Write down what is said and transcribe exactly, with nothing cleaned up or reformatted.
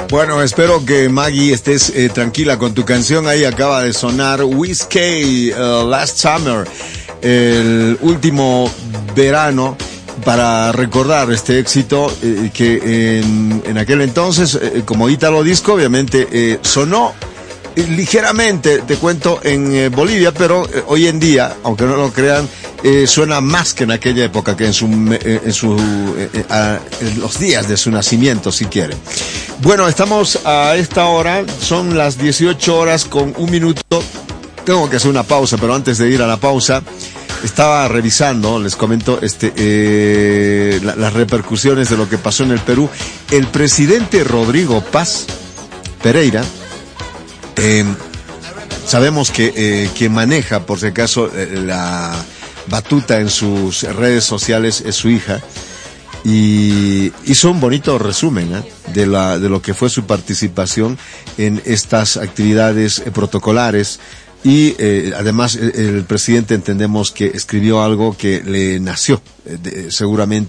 Bueno, espero que Maggie estés eh, tranquila con tu canción. Ahí acaba de sonar Whiskey, uh, Last Summer, el último verano, para recordar este éxito eh, que en, en aquel entonces, eh, como Ítalo Disco, obviamente eh, sonó eh, ligeramente, te cuento, en eh, Bolivia, pero eh, hoy en día, aunque no lo crean, eh, suena más que en aquella época, que en su, eh, en su eh, a, en los días de su nacimiento, si quieren. Bueno, estamos a esta hora, son las dieciocho horas con un minuto. Tengo que hacer una pausa, pero antes de ir a la pausa, estaba revisando, les comento, este, eh, la, las repercusiones de lo que pasó en el Perú. El presidente Rodrigo Paz Pereira, eh, sabemos que eh, quien maneja, por si acaso, eh, la batuta en sus redes sociales es su hija, y hizo un bonito resumen ¿eh? de, la, de lo que fue su participación en estas actividades eh, protocolares. Y eh, además el, el presidente, entendemos que escribió algo que le nació eh, de, seguramente